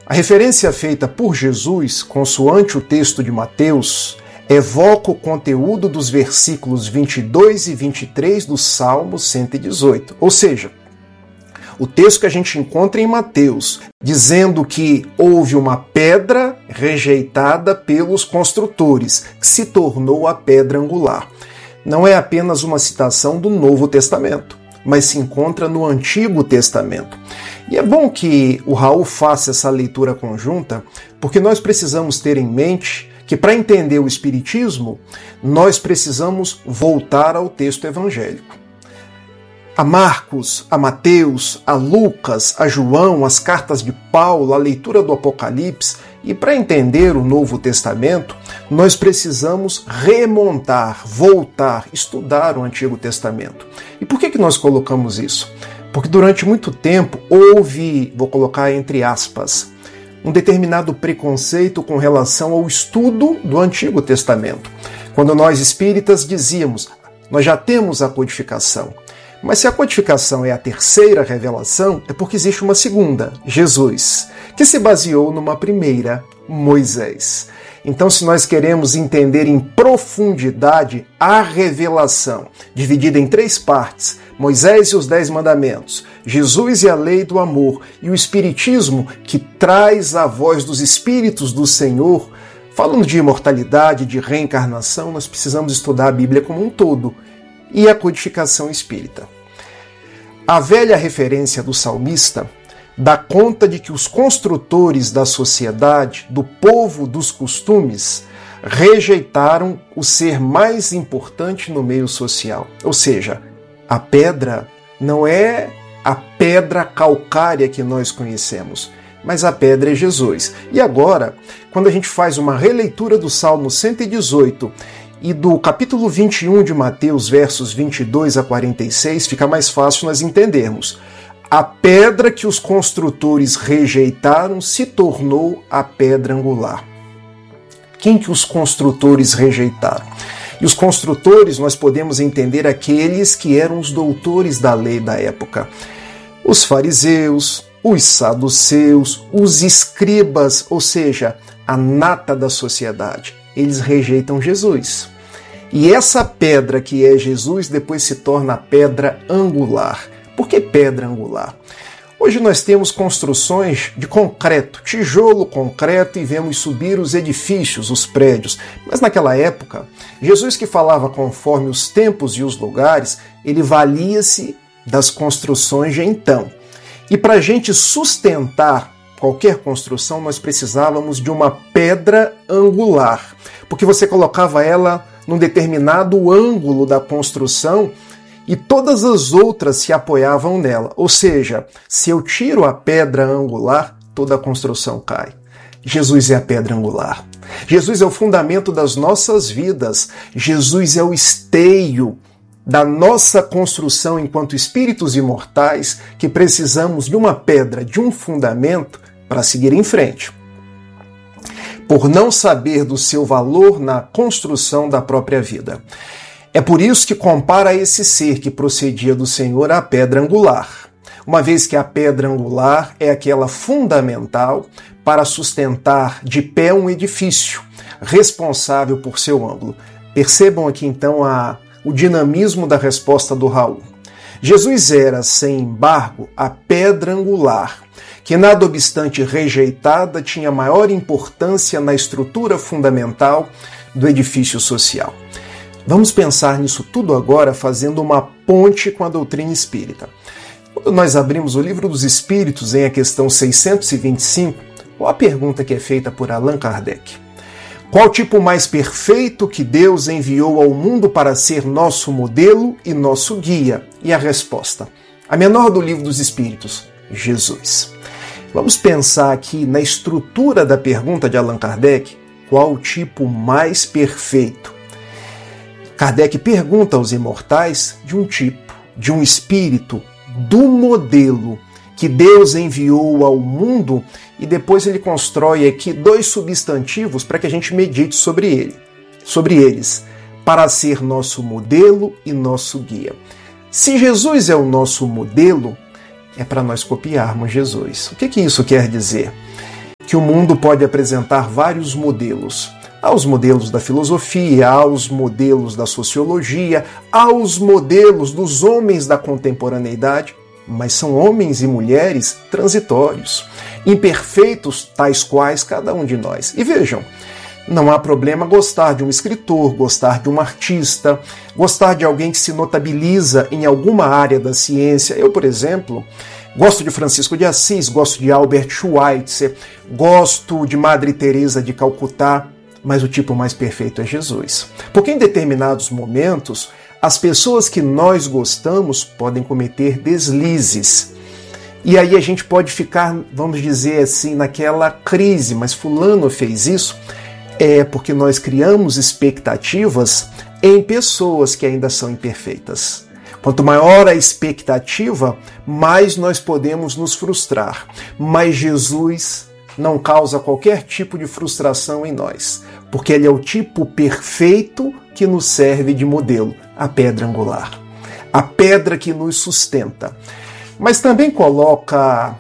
A referência feita por Jesus, consoante o texto de Mateus, evoca o conteúdo dos versículos 22 e 23 do Salmo 118. Ou seja, o texto que a gente encontra em Mateus, dizendo que houve uma pedra rejeitada pelos construtores, que se tornou a pedra angular. Não é apenas uma citação do Novo Testamento, mas se encontra no Antigo Testamento. E é bom que o Raul faça essa leitura conjunta, porque nós precisamos ter em mente que para entender o Espiritismo, nós precisamos voltar ao texto evangélico. A Marcos, a Mateus, a Lucas, a João, as cartas de Paulo, a leitura do Apocalipse, e para entender o Novo Testamento, nós precisamos remontar, voltar, estudar o Antigo Testamento. E por que nós colocamos isso? Porque durante muito tempo houve, vou colocar entre aspas, um determinado preconceito com relação ao estudo do Antigo Testamento. Quando nós espíritas dizíamos, nós já temos a codificação. Mas se a codificação é a terceira revelação, é porque existe uma segunda, Jesus, que se baseou numa primeira, Moisés. Então, se nós queremos entender em profundidade a revelação, dividida em 3 partes, Moisés e os 10 mandamentos, Jesus e a lei do amor, e o Espiritismo, que traz a voz dos Espíritos do Senhor, falando de imortalidade, de reencarnação, nós precisamos estudar a Bíblia como um todo, e a codificação espírita. A velha referência do salmista dá conta de que os construtores da sociedade, do povo dos costumes, rejeitaram o ser mais importante no meio social. Ou seja, a pedra não é a pedra calcária que nós conhecemos, mas a pedra é Jesus. E agora, quando a gente faz uma releitura do Salmo 118 e do capítulo 21 de Mateus, versos 22 a 46, fica mais fácil nós entendermos. A pedra que os construtores rejeitaram se tornou a pedra angular. Quem que os construtores rejeitaram? E os construtores nós podemos entender aqueles que eram os doutores da lei da época. Os fariseus, os saduceus, os escribas, ou seja, a nata da sociedade. Eles rejeitam Jesus. E essa pedra que é Jesus depois se torna a pedra angular. Por que pedra angular? Hoje nós temos construções de concreto, tijolo, concreto, e vemos subir os edifícios, os prédios. Mas naquela época, Jesus, que falava conforme os tempos e os lugares, ele valia-se das construções de então. E para a gente sustentar qualquer construção, nós precisávamos de uma pedra angular, porque você colocava ela num determinado ângulo da construção e todas as outras se apoiavam nela. Ou seja, se eu tiro a pedra angular, toda a construção cai. Jesus é a pedra angular. Jesus é o fundamento das nossas vidas. Jesus é o esteio da nossa construção enquanto espíritos imortais, que precisamos de uma pedra, de um fundamento para seguir em frente. Por não saber do seu valor na construção da própria vida. É por isso que compara esse ser que procedia do Senhor à pedra angular, uma vez que a pedra angular é aquela fundamental para sustentar de pé um edifício, responsável por seu ângulo. Percebam aqui então o dinamismo da resposta do Raul. Jesus era, sem embargo, a pedra angular, que nada obstante rejeitada, tinha maior importância na estrutura fundamental do edifício social. Vamos pensar nisso tudo agora fazendo uma ponte com a doutrina espírita. Quando nós abrimos o Livro dos Espíritos em a questão 625, qual a pergunta que é feita por Allan Kardec? Qual tipo mais perfeito que Deus enviou ao mundo para ser nosso modelo e nosso guia? E a resposta, a menor do Livro dos Espíritos, Jesus. Vamos pensar aqui na estrutura da pergunta de Allan Kardec, qual o tipo mais perfeito? Kardec pergunta aos imortais de um tipo, de um espírito, do modelo que Deus enviou ao mundo, e depois ele constrói aqui 2 substantivos para que a gente medite sobre eles, para ser nosso modelo e nosso guia. Se Jesus é o nosso modelo, é para nós copiarmos Jesus. O que isso quer dizer? que o mundo pode apresentar vários modelos. Há os modelos da filosofia, há os modelos da sociologia, há os modelos dos homens da contemporaneidade, mas são homens e mulheres transitórios, imperfeitos tais quais cada um de nós. E vejam, não há problema gostar de um escritor, gostar de um artista, gostar de alguém que se notabiliza em alguma área da ciência. Eu, por exemplo, gosto de Francisco de Assis, gosto de Albert Schweitzer, gosto de Madre Teresa de Calcutá, mas o tipo mais perfeito é Jesus. Porque em determinados momentos, as pessoas que nós gostamos podem cometer deslizes. E aí a gente pode ficar, vamos dizer assim, naquela crise, mas fulano fez isso. É porque nós criamos expectativas em pessoas que ainda são imperfeitas. Quanto maior a expectativa, mais nós podemos nos frustrar. Mas Jesus não causa qualquer tipo de frustração em nós, porque ele é o tipo perfeito que nos serve de modelo, a pedra angular, a pedra que nos sustenta. Mas também coloca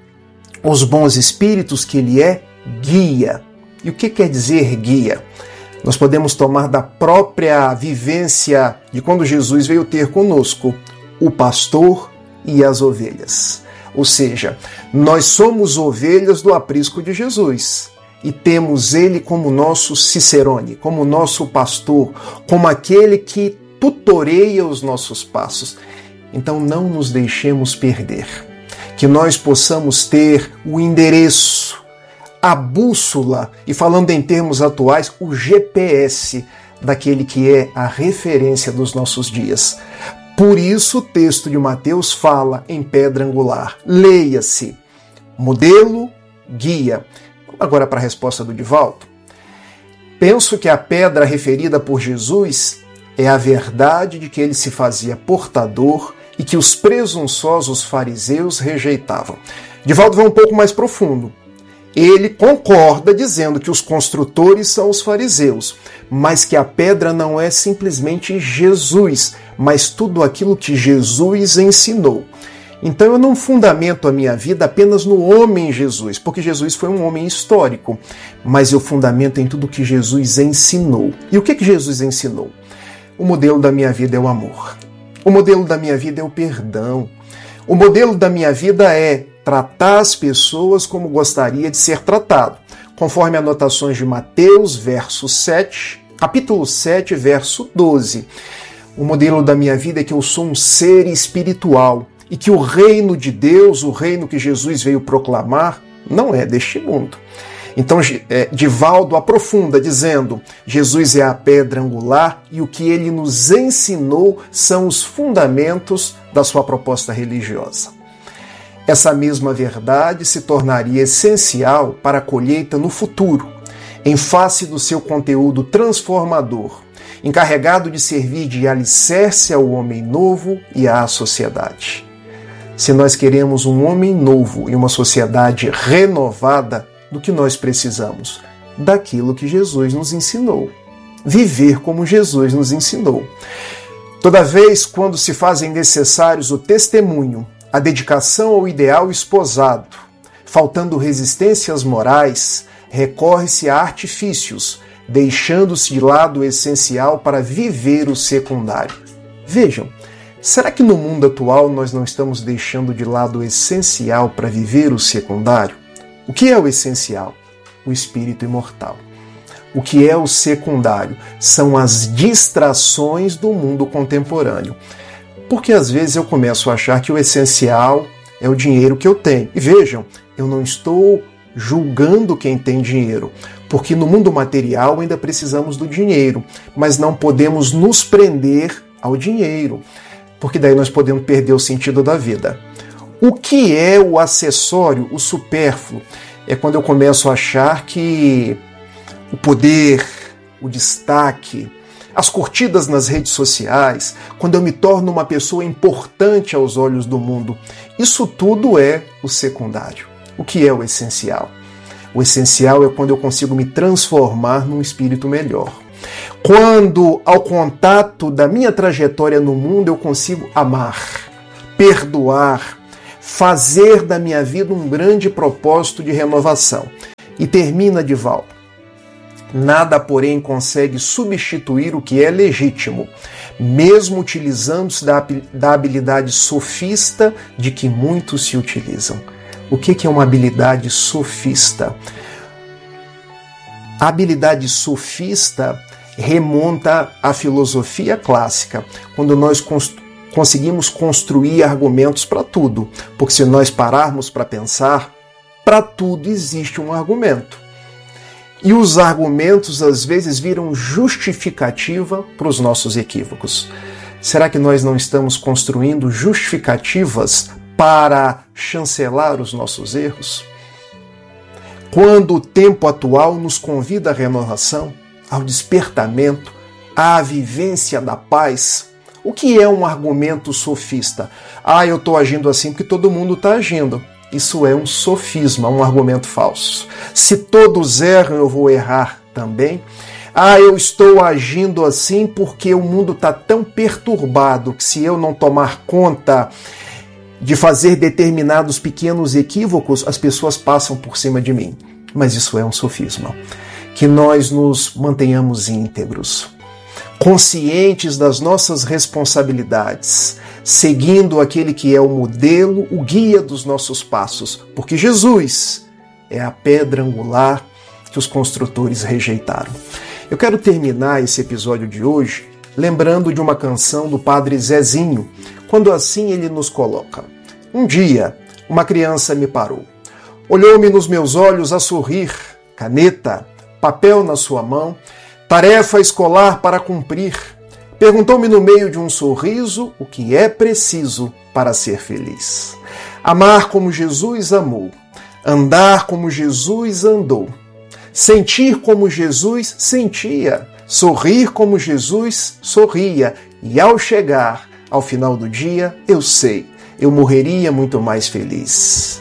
os bons espíritos que ele é guia. E o que quer dizer guia? Nós podemos tomar da própria vivência de quando Jesus veio ter conosco, o pastor e as ovelhas. Ou seja, nós somos ovelhas do aprisco de Jesus e temos ele como nosso cicerone, como nosso pastor, como aquele que tutoreia os nossos passos. Então não nos deixemos perder, que nós possamos ter o endereço, a bússola, e falando em termos atuais, o GPS daquele que é a referência dos nossos dias. Por isso o texto de Mateus fala em pedra angular. Leia-se, modelo, guia. Agora para a resposta do Divaldo. Penso que a pedra referida por Jesus é a verdade de que ele se fazia portador e que os presunçosos fariseus rejeitavam. Divaldo vai um pouco mais profundo. Ele concorda dizendo que os construtores são os fariseus, mas que a pedra não é simplesmente Jesus, mas tudo aquilo que Jesus ensinou. Então eu não fundamento a minha vida apenas no homem Jesus, porque Jesus foi um homem histórico, mas eu fundamento em tudo que Jesus ensinou. E o que Jesus ensinou? O modelo da minha vida é o amor. O modelo da minha vida é o perdão. O modelo da minha vida é tratar as pessoas como gostaria de ser tratado, conforme anotações de Mateus, capítulo 7, verso 12. O modelo da minha vida é que eu sou um ser espiritual e que o reino de Deus, o reino que Jesus veio proclamar, não é deste mundo. Então, Divaldo aprofunda dizendo: Jesus é a pedra angular e o que ele nos ensinou são os fundamentos da sua proposta religiosa. Essa mesma verdade se tornaria essencial para a colheita no futuro, em face do seu conteúdo transformador, encarregado de servir de alicerce ao homem novo e à sociedade. Se nós queremos um homem novo e uma sociedade renovada, do que nós precisamos? Daquilo que Jesus nos ensinou. Viver como Jesus nos ensinou. Toda vez quando se fazem necessários o testemunho, a dedicação ao ideal esposado, faltando resistências morais, recorre-se a artifícios, deixando-se de lado o essencial para viver o secundário. Vejam, será que no mundo atual nós não estamos deixando de lado o essencial para viver o secundário? O que é o essencial? O espírito imortal. O que é o secundário? São as distrações do mundo contemporâneo. Porque às vezes eu começo a achar que o essencial é o dinheiro que eu tenho. E vejam, eu não estou julgando quem tem dinheiro, porque no mundo material ainda precisamos do dinheiro, mas não podemos nos prender ao dinheiro, porque daí nós podemos perder o sentido da vida. O que é o acessório, o supérfluo? É quando eu começo a achar que o poder, o destaque, as curtidas nas redes sociais, quando eu me torno uma pessoa importante aos olhos do mundo, isso tudo é o secundário. O que é o essencial? O essencial é quando eu consigo me transformar num espírito melhor. Quando, ao contato da minha trajetória no mundo, eu consigo amar, perdoar, fazer da minha vida um grande propósito de renovação. E termina Divaldo. Nada, porém, consegue substituir o que é legítimo, mesmo utilizando-se da habilidade sofista de que muitos se utilizam. O que é uma habilidade sofista? A habilidade sofista remonta à filosofia clássica, quando nós conseguimos construir argumentos para tudo, porque se nós pararmos para pensar, para tudo existe um argumento. E os argumentos às vezes viram justificativa para os nossos equívocos. Será que nós não estamos construindo justificativas para chancelar os nossos erros? Quando o tempo atual nos convida à renovação, ao despertamento, à vivência da paz, o que é um argumento sofista? Eu estou agindo assim porque todo mundo está agindo. Isso é um sofisma, um argumento falso. Se todos erram, eu vou errar também. Eu estou agindo assim porque o mundo está tão perturbado que se eu não tomar conta de fazer determinados pequenos equívocos, as pessoas passam por cima de mim. Mas isso é um sofisma. Que nós nos mantenhamos íntegros, conscientes das nossas responsabilidades, seguindo aquele que é o modelo, o guia dos nossos passos, porque Jesus é a pedra angular que os construtores rejeitaram. Eu quero terminar esse episódio de hoje lembrando de uma canção do Padre Zezinho, quando assim ele nos coloca: um dia, uma criança me parou, olhou-me nos meus olhos a sorrir, caneta, papel na sua mão, tarefa escolar para cumprir. Perguntou-me no meio de um sorriso o que é preciso para ser feliz. Amar como Jesus amou, andar como Jesus andou, sentir como Jesus sentia, sorrir como Jesus sorria, e ao chegar ao final do dia, eu sei, eu morreria muito mais feliz.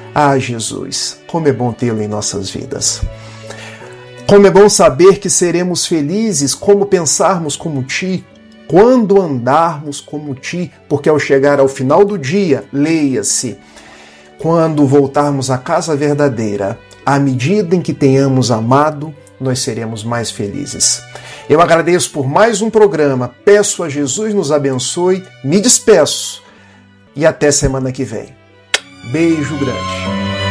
Jesus, como é bom tê-lo em nossas vidas. Como é bom saber que seremos felizes como pensarmos como Ti, quando andarmos como Ti, porque ao chegar ao final do dia, leia-se, quando voltarmos à casa verdadeira, à medida em que tenhamos amado, nós seremos mais felizes. Eu agradeço por mais um programa, peço a Jesus nos abençoe, me despeço e até semana que vem. Beijo grande.